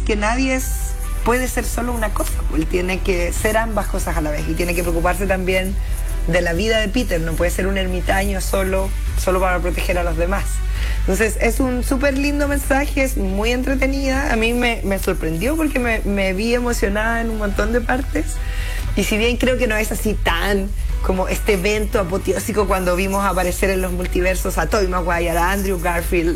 que puede ser solo una cosa. Él tiene que ser ambas cosas a la vez y tiene que preocuparse también de la vida de Peter. No puede ser un ermitaño solo para proteger a los demás. Entonces es un súper lindo mensaje, es muy entretenida. A mí me sorprendió porque me vi emocionada en un montón de partes. Y si bien creo que no es así tan como este evento apoteósico cuando vimos aparecer en los multiversos a Tobey Maguire, a Andrew Garfield,